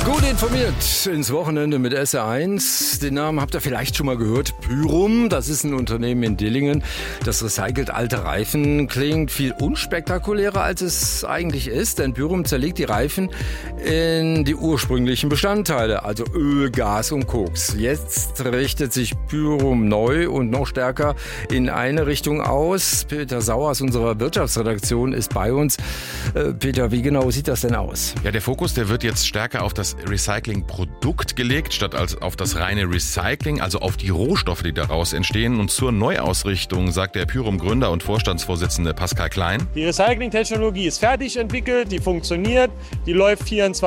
Gut informiert ins Wochenende mit SR1. Den Namen habt ihr vielleicht schon mal gehört. Pyrum, das ist ein Unternehmen in Dillingen. Das recycelt alte Reifen. Klingt viel unspektakulärer, als es eigentlich ist. Denn Pyrum zerlegt die Reifen in die ursprünglichen Bestandteile, also Öl, Gas und Koks. Jetzt richtet sich Pyrum neu und noch stärker in eine Richtung aus. Peter Sauer aus unserer Wirtschaftsredaktion ist bei uns. Peter, wie genau sieht das denn aus? Ja, der Fokus, der wird jetzt stärker auf das Recycling-Produkt gelegt, statt auf das reine Recycling, also auf die Rohstoffe, die daraus entstehen. Und zur Neuausrichtung sagt der Pyrum-Gründer und Vorstandsvorsitzende Pascal Klein: Die Recycling-Technologie ist fertig entwickelt, die funktioniert, die läuft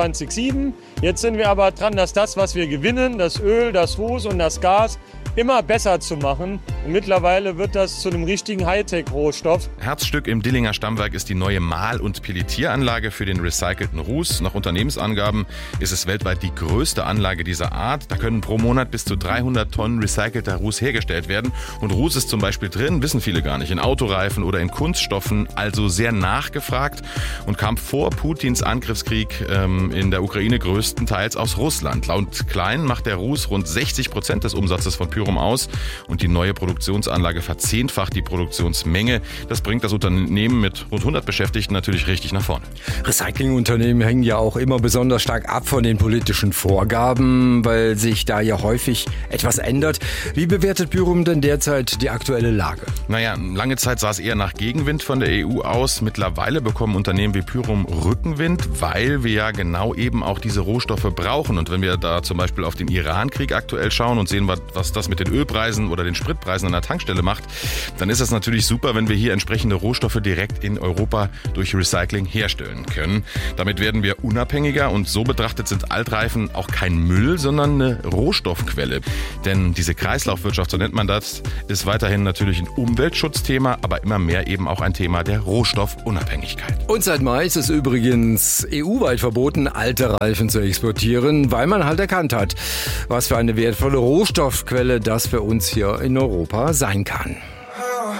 24/7. Jetzt sind wir aber dran, dass das, was wir gewinnen, das Öl, das Ruß und das Gas, immer besser zu machen. Und mittlerweile wird das zu einem richtigen Hightech-Rohstoff. Herzstück im Dillinger Stammwerk ist die neue Mahl- und Pelletieranlage für den recycelten Ruß. Nach Unternehmensangaben ist es weltweit die größte Anlage dieser Art. Da können pro Monat bis zu 300 Tonnen recycelter Ruß hergestellt werden. Und Ruß ist zum Beispiel drin, wissen viele gar nicht, in Autoreifen oder in Kunststoffen, also sehr nachgefragt und kam vor Putins Angriffskrieg in der Ukraine größtenteils aus Russland. Laut Klein macht der Ruß rund 60% des Umsatzes von Pyrum aus und die neue Produktionsanlage verzehnfacht die Produktionsmenge. Das bringt das Unternehmen mit rund 100 Beschäftigten natürlich richtig nach vorne. Recyclingunternehmen hängen ja auch immer besonders stark ab von den politischen Vorgaben, weil sich da ja häufig etwas ändert. Wie bewertet Pyrum denn derzeit die aktuelle Lage? Naja, lange Zeit sah es eher nach Gegenwind von der EU aus. Mittlerweile bekommen Unternehmen wie Pyrum Rückenwind, weil wir ja genau eben auch diese Rohstoffe brauchen. Und wenn wir da zum Beispiel auf den Iran-Krieg aktuell schauen und sehen, was das mit den Ölpreisen oder den Spritpreisen an der Tankstelle macht, dann ist es natürlich super, wenn wir hier entsprechende Rohstoffe direkt in Europa durch Recycling herstellen können. Damit werden wir unabhängiger und so betrachtet sind Altreifen auch kein Müll, sondern eine Rohstoffquelle. Denn diese Kreislaufwirtschaft, so nennt man das, ist weiterhin natürlich ein Umweltschutzthema, aber immer mehr eben auch ein Thema der Rohstoffunabhängigkeit. Und seit Mai ist es übrigens EU-weit verboten, alte Reifen zu exportieren, weil man halt erkannt hat, was für eine wertvolle Rohstoffquelle das für uns hier in Europa sein kann.